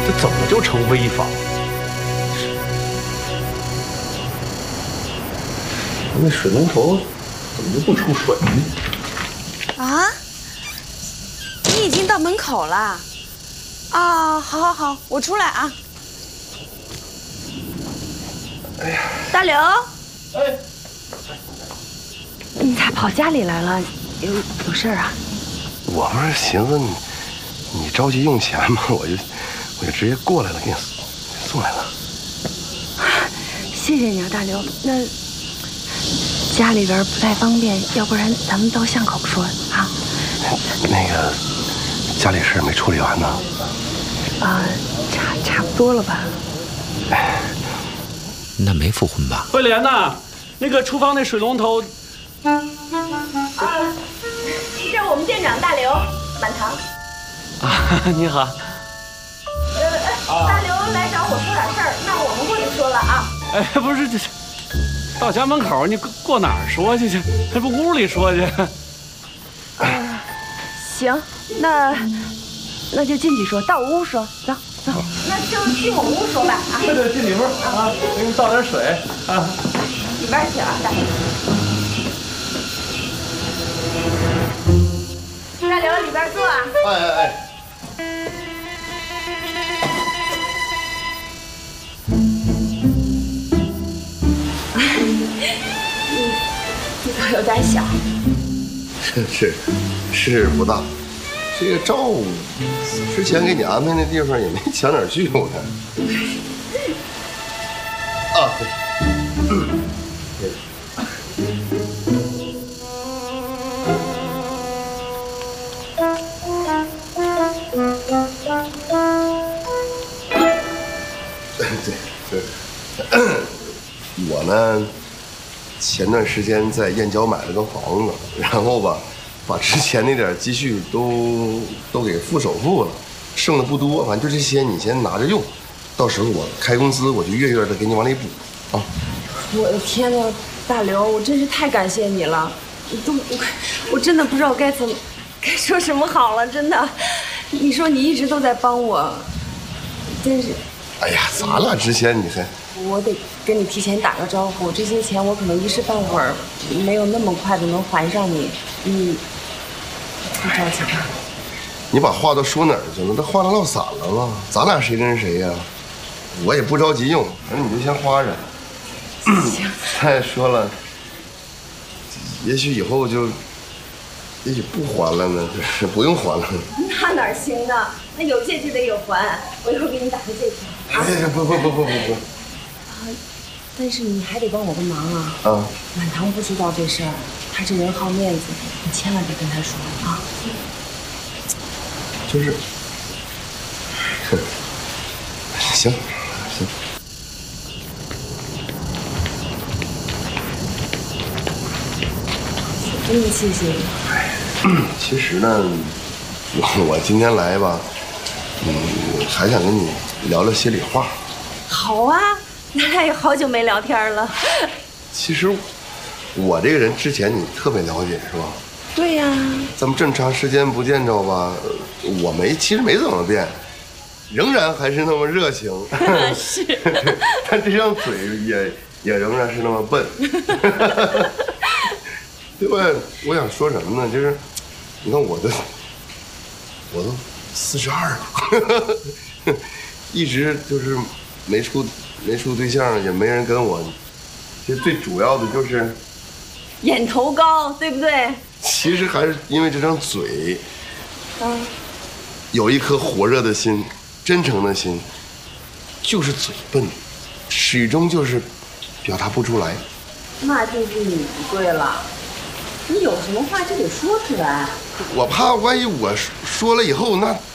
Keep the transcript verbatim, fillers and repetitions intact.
这怎么就成危房？那水龙头怎么就不出水呢？ 啊？你已经到门口了？啊，好好好，我出来啊。 哎呀， 大刘， 哎， 你咋跑家里来了？有有事儿啊？ 我不是寻思你，你着急用钱吗？我就我就直接过来了，给你送来了。 谢谢你啊，大刘。那家里边不太方便，要不然咱们到巷口说啊。 那个家里事没处理完呢。 啊，差差不多了吧？ 那没复婚吧？ 慧莲呐，那个厨房那水龙头。 啊，这是我们店长大刘，满堂。 啊，你好。 呃，大刘来找我说点事儿，那我们过去说了啊。 哎，不是这，到家门口你过哪儿说去去？还不屋里说去？ 呃，行，那那就进去说，到我屋说，走走。那就进我屋说吧啊。 对对，进里边啊，给你倒点水啊。 里边请啊，大刘。大刘，里边坐啊。 哎哎哎。 地方有点小。 是是，是不大。这个照之前给你安排那地方也没强哪儿去，我看。啊，对。对对对，我呢，前段时间在燕郊买了个房子，然后吧，把之前那点积蓄都都给付首付了，剩的不多，反正就这些，你先拿着用，到时候我开工资我就月月的给你往里补啊。 我的天哪，大刘，我真是太感谢你了，我都我我真的不知道该怎么该说什么好了，真的。你说你一直都在帮我，真是。 哎呀，咱俩之前你还。 我得跟你提前打个招呼，这些钱我可能一时半会儿没有那么快的能还上你，你不着急吧？ 你把话都说哪儿去了？这话都落散了吗？咱俩谁跟谁呀？我也不着急用，反正你就先花着。 行。 再说了，也许以后就，也许不还了呢，就是不用还了。 那哪行呢？那有借就得有还，我一会儿给你打个借条。 哎呀，不不不不不不。 但是你还得帮我个忙啊！ 啊， 满堂不知道这事儿，他这人好面子，你千万别跟他说啊！ 就是，行行。 真的谢谢你。 哎，其实呢，我我今天来吧，嗯，还想跟你聊聊心里话。 好啊。咱俩也好久没聊天了。 其实，我这个人之前你特别了解，是吧？ 对呀。 咱们这么长时间不见着吧，我没，其实没怎么变，仍然还是那么热情。 是。 但这张嘴也也仍然是那么笨。对吧？我想说什么呢？就是，你看我都，我都四十二了，一直就是没处。没处对象，也没人跟我，其实最主要的就是眼头高，对不对？ 其实还是因为这张嘴， 嗯， 有一颗火热的心，真诚的心，就是嘴笨，始终就是表达不出来。 那就是你不对了，你有什么话就得说出来。 我怕万一我说了以后，那